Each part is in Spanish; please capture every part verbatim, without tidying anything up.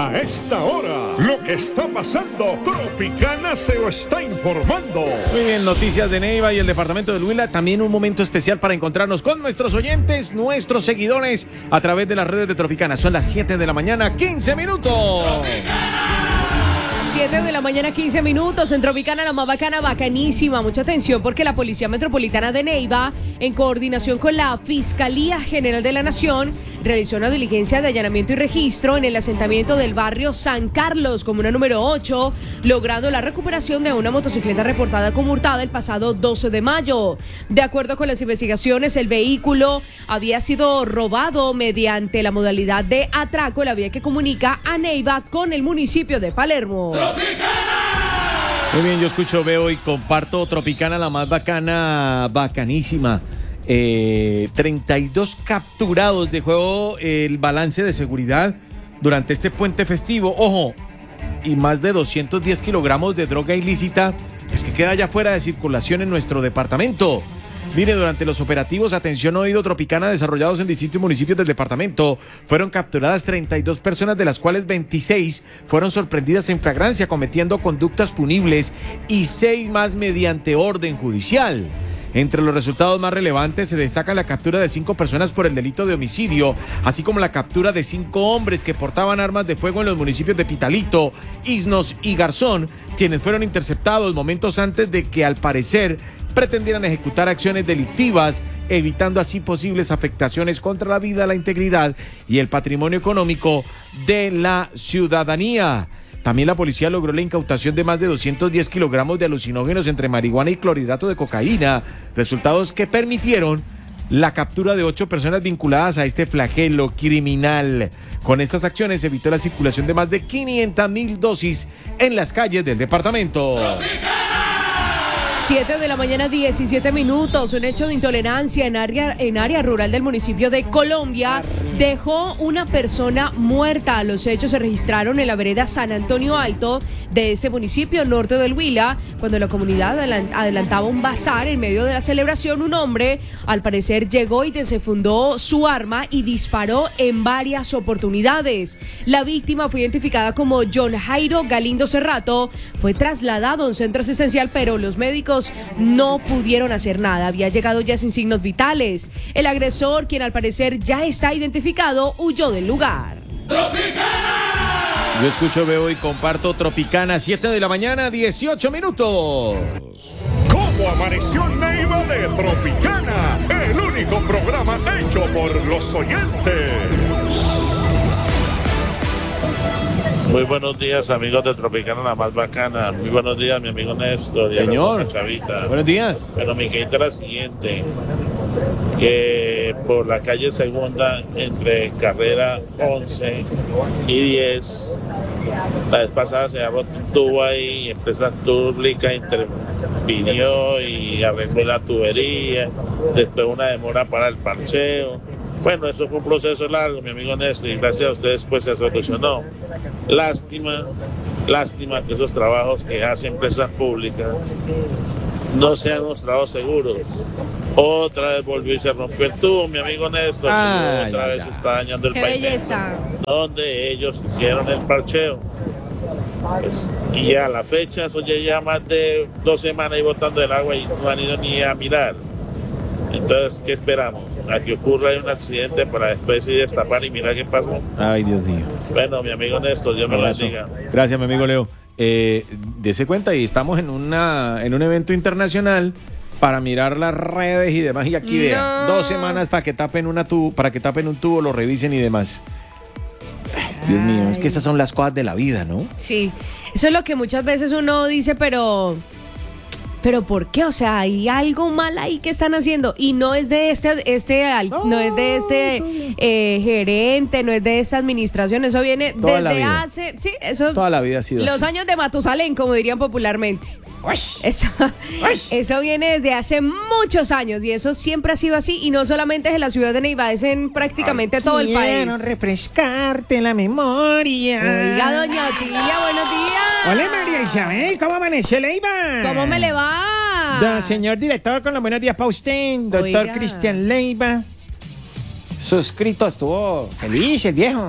A esta hora, lo que está pasando, Tropicana se lo está informando. Muy bien, noticias de Neiva y el departamento de Huila. También un momento especial para encontrarnos con nuestros oyentes, nuestros seguidores, a través de las redes de Tropicana. Son las siete de la mañana, quince minutos. siete de la mañana, quince minutos, en Tropicana, la más bacana, bacanísima. Mucha atención porque la Policía Metropolitana de Neiva, en coordinación con la Fiscalía General de la Nación, realizó una diligencia de allanamiento y registro en el asentamiento del barrio San Carlos, comuna número ocho, logrando la recuperación de una motocicleta reportada como hurtada el pasado doce de mayo. De acuerdo con las investigaciones, el vehículo había sido robado mediante la modalidad de atraco en la vía que comunica a Neiva con el municipio de Palermo. Muy bien, yo escucho, veo y comparto Tropicana, la más bacana, bacanísima. Eh, treinta y dos capturados, dejó el balance de seguridad durante este puente festivo. Ojo, y más de doscientos diez kilogramos de droga ilícita, pues que queda ya fuera de circulación en nuestro departamento. Mire, durante los operativos Atención Oído Tropicana desarrollados en distintos municipios del departamento, fueron capturadas treinta y dos personas, de las cuales veintiséis fueron sorprendidas en flagrancia cometiendo conductas punibles y seis más mediante orden judicial. Entre los resultados más relevantes se destaca la captura de cinco personas por el delito de homicidio, así como la captura de cinco hombres que portaban armas de fuego en los municipios de Pitalito, Isnos y Garzón, quienes fueron interceptados momentos antes de que, al parecer, pretendieran ejecutar acciones delictivas, evitando así posibles afectaciones contra la vida, la integridad y el patrimonio económico de la ciudadanía. También la policía logró la incautación de más de doscientos diez kilogramos de alucinógenos entre marihuana y clorhidrato de cocaína, resultados que permitieron la captura de ocho personas vinculadas a este flagelo criminal. Con estas acciones se evitó la circulación de más de quinientas mil dosis en las calles del departamento. siete de la mañana, diecisiete minutos. Un hecho de intolerancia en área, en área rural del municipio de Colombia dejó una persona muerta. Los hechos se registraron en la vereda San Antonio Alto de este municipio norte del Huila, cuando la comunidad adelantaba un bazar. En medio de la celebración, un hombre al parecer llegó y desenfundó su arma y disparó en varias oportunidades. La víctima fue identificada como John Jairo Galindo Cerrato. Fue trasladado a un centro asistencial, pero los médicos no pudieron hacer nada. Había llegado ya sin signos vitales. El agresor, quien al parecer ya está identificado, huyó del lugar. ¡Tropicana! Yo escucho, veo y comparto Tropicana, siete de la mañana, dieciocho minutos. ¿Cómo amaneció Neiva de Tropicana? El único programa hecho por los oyentes. Muy buenos días, amigos de Tropicana, la más bacana. Muy buenos días, mi amigo Néstor. Y Señor, Chavita. buenos días. Bueno, mi quejita es la siguiente, que por la calle Segunda, entre carrera once y diez, la vez pasada se abrió un tubo ahí, empresa pública intervinió y arregló la tubería, después una demora para el parcheo. Bueno, eso fue un proceso largo, mi amigo Néstor, y gracias a ustedes pues se solucionó. Lástima, lástima que esos trabajos que hacen empresas públicas no sean mostrados seguros. Otra vez volvió y se rompió el tubo, mi amigo Néstor, Ay, otra ay, vez ay. está dañando el ¡Qué pavimento, belleza! donde ellos hicieron el parcheo. Pues, y ya a la fecha, eso ya lleva más de dos semanas ahí botando el agua y no han ido ni a mirar. Entonces, ¿qué esperamos? A que ocurra un accidente para después ir a destapar y mirar qué pasó. Ay, Dios mío. Bueno, mi amigo Néstor, Dios me lo bendiga. Gracias, mi amigo Leo. Eh, dese cuenta, y estamos en una en un evento internacional para mirar las redes y demás. Y aquí No. vean, dos semanas para que tapen una tubo, para que tapen un tubo, lo revisen y demás. Ay, Dios mío, es que esas son las cosas de la vida, ¿no? Sí, eso es lo que muchas veces uno dice, pero... ¿Pero por qué? O sea, hay algo mal ahí que están haciendo. Y no es de este, este no, no es de este eh, gerente, no es de esta administración. Eso viene Toda la desde vida. hace... Sí, eso... Toda la vida ha sido Los así. años de Matusalén, como dirían popularmente. Eso, eso viene desde hace muchos años y eso siempre ha sido así. Y no solamente es en la ciudad de Neiva, es en prácticamente todo el país. Quiero refrescarte la memoria. Oiga, doña Otilia, buenos días. Hola, María Isabel, ¿cómo amaneció Leiva? ¿Cómo me le va? Don señor director, con los buenos días para usted, doctor Oiga. Cristian Leiva. Suscrito, estuvo feliz el viejo.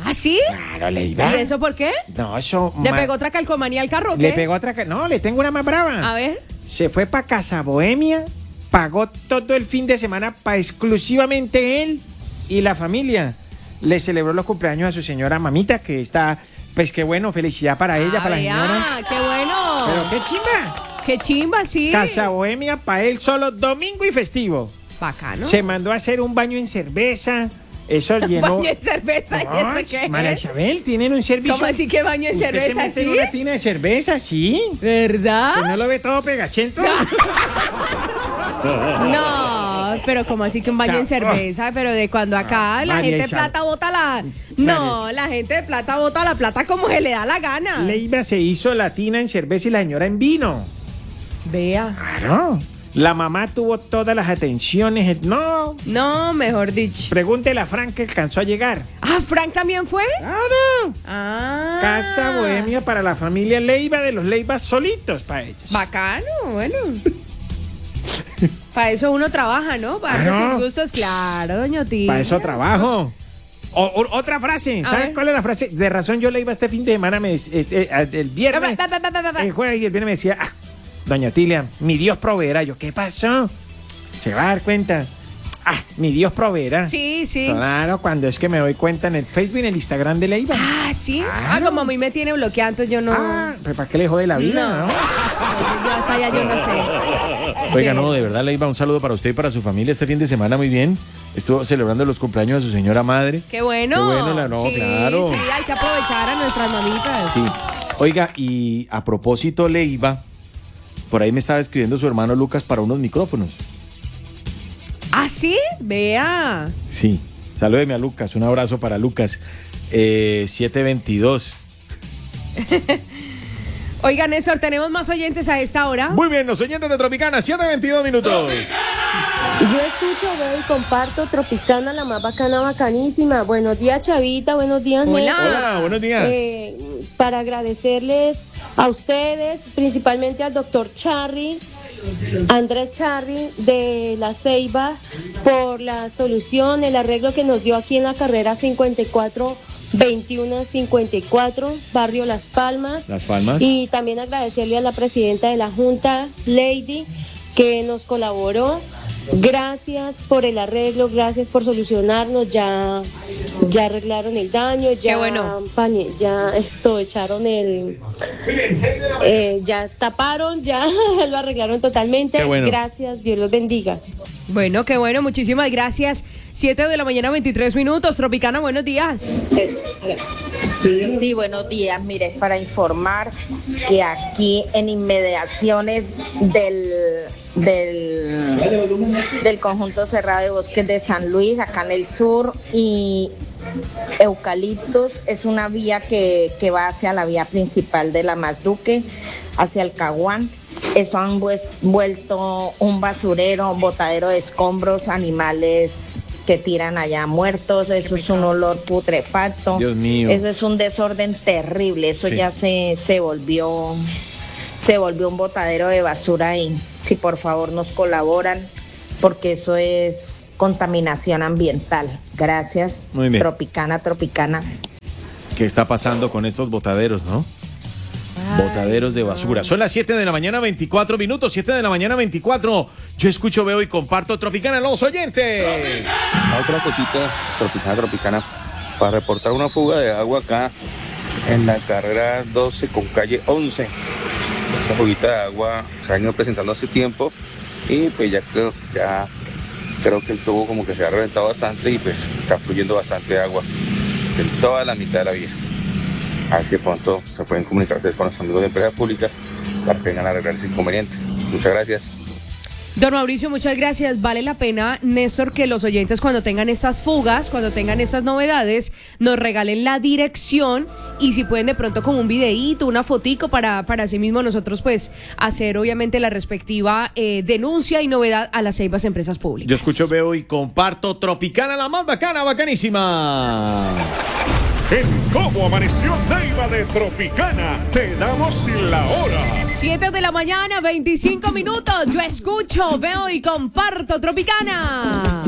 ¿Ah, sí? Claro, Leiva. ¿Y eso por qué? No, eso... ¿Le ma- pegó otra calcomanía al carro o qué? Le pegó otra... ca- No, le tengo una más brava. A ver. Se fue para Casa Bohemia, pagó todo el fin de semana para exclusivamente él y la familia. Le celebró los cumpleaños a su señora mamita, que está... Pues qué bueno, felicidad para ella, Ah, para la vea, señora. qué bueno. Pero qué chimba. Qué chimba, sí. Casa Bohemia para él solo domingo y festivo. Bacano. Se mandó a hacer un baño en cerveza. Eso llenó... Baño en cerveza, ¿y Ay, eso qué María es? Isabel, tienen un servicio... ¿Cómo así que baño en Usted se cerveza, mete en sí? una tina de cerveza, sí. ¿Verdad? ¿Que no lo ve todo pegachento? No, pero como así que un baño O en sea, cerveza, pero de cuando acá la María gente de Isabel. plata bota la... No, la gente de plata bota la plata como se le da la gana. Leiva se hizo la tina en cerveza y la señora en vino. Vea. Claro. La mamá tuvo todas las atenciones. No, No, mejor dicho. pregúntele a Frank que alcanzó a llegar. Ah, ¿Frank también fue? Claro. Ah. Casa Bohemia para la familia Leiva, de los Leivas solitos para ellos. Bacano, bueno. Para eso uno trabaja, ¿no? Para darse Claro. sus gustos, claro, doña Tía. Para eso trabajo. O- o- otra frase. A ¿Saben ver. cuál es la frase? De razón yo Leiva este fin de semana, me, dec- eh, eh, el viernes, Pa, pa, pa, pa, pa, pa. el jueves y el viernes me decía, ah, doña Tilia, mi Dios proveerá. Yo, ¿qué pasó? Se va a dar cuenta. Ah, mi Dios proveerá. Sí, sí. Claro, cuando es que me doy cuenta en el Facebook y en el Instagram de Leiva. Ah, sí. Ah, Claro. como a mí me tiene bloqueado, entonces yo no. Ah, pues ¿para qué le jode la vida? No. No. Yo hasta allá yo no sé. Oiga, no, de verdad, Leiva, un saludo para usted y para su familia este fin de semana, muy bien. Estuvo celebrando los cumpleaños de su señora madre. Qué bueno. Qué bueno, la- no, sí, claro. Sí, hay que aprovechar a nuestras mamitas. Sí. Oiga, y a propósito, Leiva, por ahí me estaba escribiendo su hermano Lucas para unos micrófonos. ¿Ah, sí? Vea. Sí. Salúdeme a Lucas, un abrazo para Lucas. Eh, siete veintidós. Oiga, Néstor, ¿tenemos más oyentes a esta hora? Muy bien, los oyentes de Tropicana, siete veintidós minutos. Yo escucho, veo y comparto Tropicana, la más bacana, bacanísima. Buenos días, Chavita. Buenos días, Hola. Néstor. Hola, buenos días. Eh, para agradecerles a ustedes, principalmente al doctor Charry, Andrés Charry de La Ceiba, por la solución, el arreglo que nos dio aquí en la carrera cincuenta y cuatro veintiuno cincuenta y cuatro, barrio Las Palmas. Las Palmas. Y también agradecerle a la presidenta de la Junta, Lady, que nos colaboró. Gracias por el arreglo, gracias por solucionarnos. Ya, ya arreglaron el daño, ya, Qué bueno. pane- ya esto echaron el, eh, ya taparon, ya lo arreglaron totalmente. Qué bueno. Gracias, Dios los bendiga. Bueno, qué bueno, muchísimas gracias. siete de la mañana, veintitrés minutos. Tropicana, buenos días. Sí, buenos días. Mire, para informar que aquí en inmediaciones del, del, del conjunto cerrado de bosques de San Luis, acá en el sur, y Eucaliptos, es una vía que, que va hacia la vía principal de la Mazduque, hacia el Caguán. Eso han vues- vuelto un basurero, un botadero de escombros, animales que tiran allá muertos. Eso es un olor putrefacto. Dios mío. Eso es un desorden terrible. Eso Sí. ya se, se volvió se volvió un botadero de basura ahí. Si por favor nos colaboran, porque eso es contaminación ambiental. Gracias. Muy bien. Tropicana, Tropicana. ¿Qué está pasando con estos botaderos, no? Botaderos de basura. Son las siete de la mañana, veinticuatro minutos. siete de la mañana, veinticuatro. Yo escucho, veo y comparto Tropicana, los oyentes. Otra cosita, Tropicana, Tropicana, para reportar una fuga de agua acá en la carrera doce con calle once. Esa fuguita de agua se ha ido presentando hace tiempo y pues ya creo, ya creo que el tubo como que se ha reventado bastante y pues está fluyendo bastante agua en toda la mitad de la vía. A ver si de pronto se pueden comunicar ustedes con los amigos de empresa pública para que vengan a arreglar ese inconveniente. Muchas gracias. Don Mauricio, muchas gracias. Vale la pena, Néstor, que los oyentes cuando tengan estas fugas, cuando tengan estas novedades, nos regalen la dirección y si pueden de pronto como un videíto, una fotico para, para así mismo nosotros pues hacer obviamente la respectiva eh, denuncia y novedad a las Ceibas Empresas Públicas. Yo escucho, veo y comparto Tropicana, la más bacana, bacanísima. En Cómo Amaneció Neiva de Tropicana, te damos la hora. siete de la mañana, veinticinco minutos. Yo escucho, veo y comparto Tropicana.